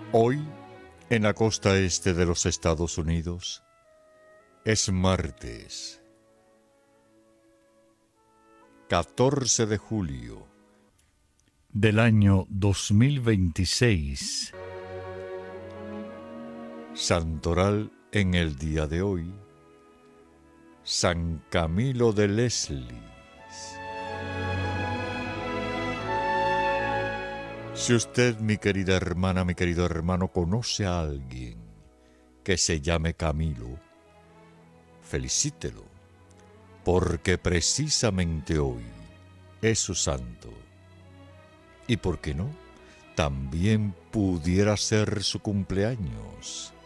Hoy, en la costa este de los Estados Unidos, es martes 14 de julio del año 2026. Santoral en el día de hoy, San Camilo de Leslie. Si usted, mi querida hermana, mi querido hermano, conoce a alguien que se llame Camilo, felicítelo, porque precisamente hoy es su santo. ¿Y por qué no? También pudiera ser su cumpleaños.